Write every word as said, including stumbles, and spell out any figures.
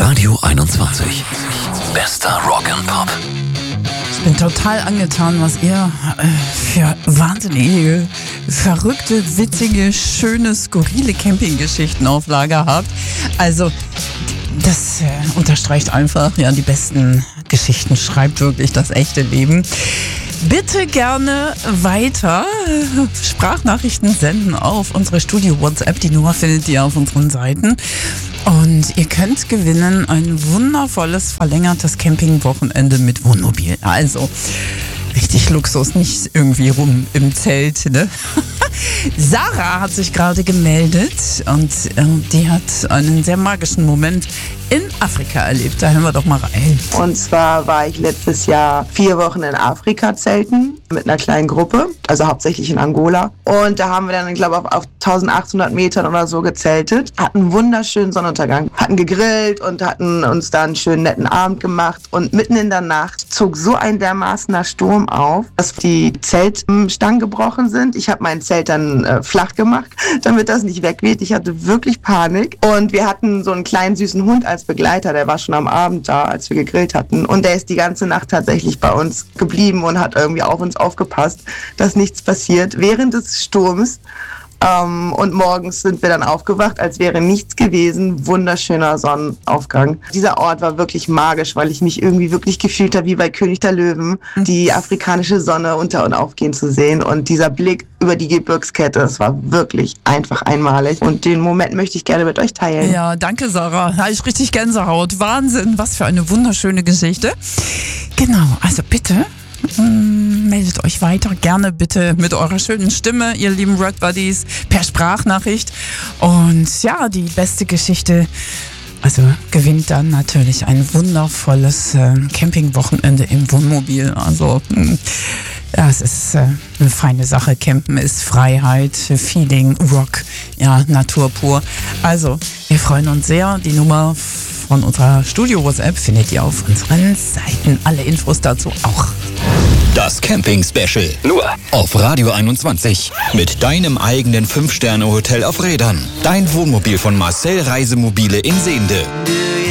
Radio einundzwanzig. Bester Rock'n'Pop. Ich bin total angetan, was ihr äh, für wahnsinnige, verrückte, witzige, schöne, skurrile Campinggeschichten auf Lager habt. Also, das äh, unterstreicht einfach, ja, die besten Geschichten schreibt wirklich das echte Leben. Bitte gerne weiter Sprachnachrichten senden auf unsere Studio-WhatsApp. Die Nummer findet ihr auf unseren Seiten. Und ihr könnt gewinnen ein wundervolles, verlängertes Campingwochenende mit Wohnmobil. Also richtig Luxus, nicht irgendwie rum im Zelt, ne? Sarah hat sich gerade gemeldet und äh, die hat einen sehr magischen Moment in Afrika erlebt. Da hören wir doch mal rein. Und zwar war ich letztes Jahr vier Wochen in Afrika zelten mit einer kleinen Gruppe, also hauptsächlich in Angola. Und da haben wir dann, ich glaube, auf, auf eintausendachthundert Metern oder so gezeltet, hatten einen wunderschönen Sonnenuntergang, hatten gegrillt und hatten uns da einen schönen netten Abend gemacht. Und mitten in der Nacht zog so ein dermaßener Sturm auf, dass die Zeltstangen gebrochen sind. Ich habe mein Zelt dann äh, flach gemacht, damit das nicht wegweht. Ich hatte wirklich Panik. Und wir hatten so einen kleinen süßen Hund als Begleiter, der war schon am Abend da, als wir gegrillt hatten. Und der ist die ganze Nacht tatsächlich bei uns geblieben und hat irgendwie auf uns aufgepasst, dass nichts passiert während des Sturms. Ähm, und morgens sind wir dann aufgewacht, als wäre nichts gewesen. Wunderschöner Sonnenaufgang. Dieser Ort war wirklich magisch, weil ich mich irgendwie wirklich gefühlt habe wie bei König der Löwen, die afrikanische Sonne unter- und aufgehen zu sehen. Und dieser Blick über die Gebirgskette, das war wirklich einfach einmalig. Und den Moment möchte ich gerne mit euch teilen. Ja, danke Sarah. Da ich richtig Gänsehaut. Wahnsinn, was für eine wunderschöne Geschichte. Genau, also bitte meldet euch weiter, gerne bitte mit eurer schönen Stimme, ihr lieben Rock Buddies, per Sprachnachricht. Und ja, die beste Geschichte, also gewinnt dann natürlich ein wundervolles äh, Campingwochenende im Wohnmobil. Also mh, ja, es ist äh, eine feine Sache. Campen ist Freiheit, Feeling, Rock, ja, Natur pur. Also, wir freuen uns sehr. Die Nummer von unserer Studio-WhatsApp findet ihr auf unseren Seiten. Alle Infos dazu auch. Das Camping-Special. Nur auf Radio einundzwanzig. Mit deinem eigenen fünf Sterne Hotel auf Rädern. Dein Wohnmobil von Marcel Reisemobile in Sehnde.